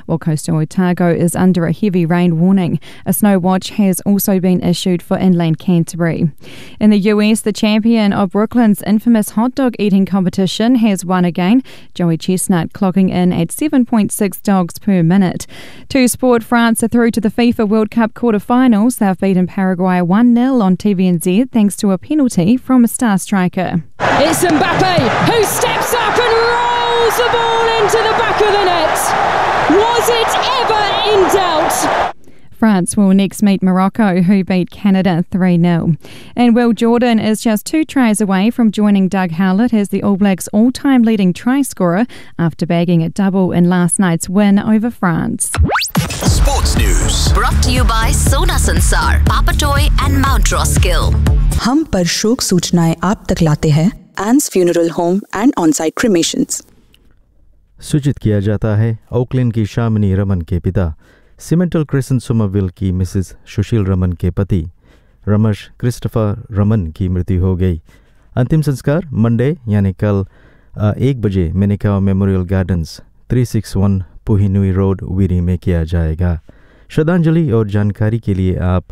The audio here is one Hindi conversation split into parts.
while coastal Otago is under a heavy rain warning. A snow watch has also been issued for inland Canterbury. In the US, the champion of Brooklyn's infamous hot dog eating competition has won again, Joey Chestnut clocking in at 7.6 dogs per minute. To sport, France are through to the FIFA World Cup quarter-finals. They've beaten Paraguay 1-0 on TVNZ thanks to a penalty from a star striker. It's Mbappe who steps up and rolls the ball into the back of the net. Was it ever in doubt? France will next meet Morocco, who beat Canada 3-0. And Will Jordan is just 2 tries away from joining Doug Howlett as the All Blacks' all-time leading try scorer after bagging a double in last night's win over France. Sports News brought to you by Sona Sansar, Papatoy and Mount Roskill. हम पर शोक सूचनाएं आप तक लाते हैं एन्स फ्यूनरल होम एंड ऑन-साइट क्रिमेशंस। सूचित किया जाता है ओकलैंड की शामिनी रमन के पिता सीमेंटल क्रेसेंट सोमरविल की मिसेस सुशील रमन के पति रमेश क्रिस्टोफर रमन की मृत्यु हो गई। अंतिम संस्कार मंडे यानी कल 1 बजे मेनिकाओ मेमोरियल गार्डन्स 361 पुहिनुई रोड वीरी में किया जाएगा। श्रद्धांजलि और जानकारी के लिए आप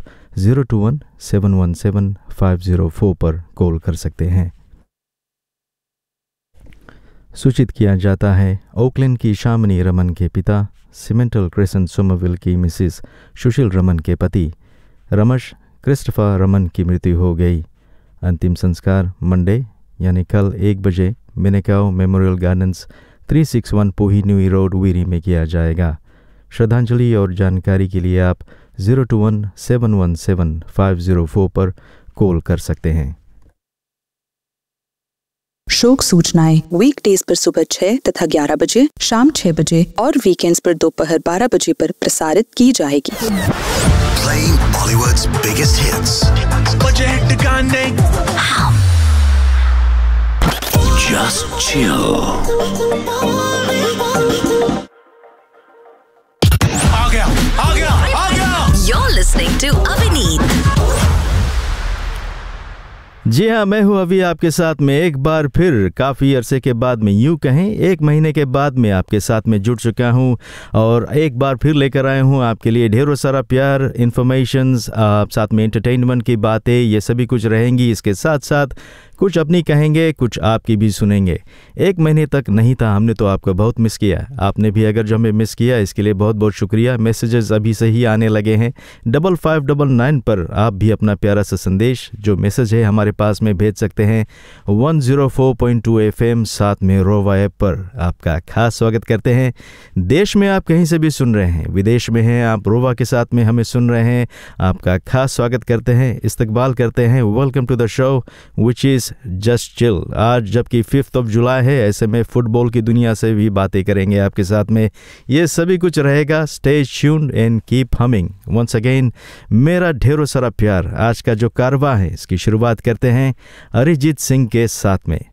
021-717-504 पर कॉल कर सकते हैं। सूचित किया जाता है ओकलैंड की शामिनी रमन के पिता सीमेंटल क्रेसेंट सोमरविल की मिसेस सुशील रमन के पति रमेश क्रिस्टोफर रमन की मृत्यु हो गई। अंतिम संस्कार मंडे यानी कल 1 बजे मेनिकाओ मेमोरियल गार्डन्स 361 पुहिनुई रोड वीरी में किया जाएगा। श्रद्धांजलि और जानकारी के लिए आप 021-717-504 पर कॉल कर सकते हैं। शोक सूचनाएं वीकडेज पर सुबह 6 तथा 11 बजे, शाम 6 बजे और वीकेंड्स पर दोपहर 12 बजे पर प्रसारित की जाएगी। Playing Bollywood's biggest hits. Just chill. आ गया। You're listening to Avineet. जी हाँ, मैं हूँ अभी आपके साथ में एक बार फिर काफ़ी अरसे के बाद में, यूँ कहें 1 महीने के बाद में आपके साथ में जुड़ चुका हूँ और एक बार फिर लेकर आया हूँ आपके लिए ढेरों सारा प्यार, इन्फॉर्मेशंस, साथ में एंटरटेनमेंट की बातें, ये सभी कुछ रहेंगी। इसके साथ साथ कुछ अपनी कहेंगे, कुछ आपकी भी सुनेंगे। 1 महीने तक नहीं था, हमने तो आपको बहुत मिस किया। आपने भी अगर जो हमें मिस किया इसके लिए बहुत बहुत शुक्रिया। मैसेजेस अभी से ही आने लगे हैं। 5599 पर आप भी अपना प्यारा सा संदेश जो मैसेज है हमारे पास में भेज सकते हैं। 104.2 FM साथ में रोवा ऐप पर आपका खास स्वागत करते हैं। देश में आप कहीं से भी सुन रहे हैं, विदेश में हैं आप, रोवा के साथ में हमें सुन रहे हैं, आपका खास स्वागत करते हैं, इस्तकबाल करते हैं। Welcome to the show which is just chill. आज जबकि 5 जुलाई है, ऐसे में फुटबॉल की दुनिया से भी बातें करेंगे आपके साथ में। ये सभी कुछ रहेगा। Stay tuned and keep humming. Once again मेरा ढेरों सारा प्यार। आज का जो कारवां है इसकी शुरुआत करते हैं अरिजीत सिंह के साथ में।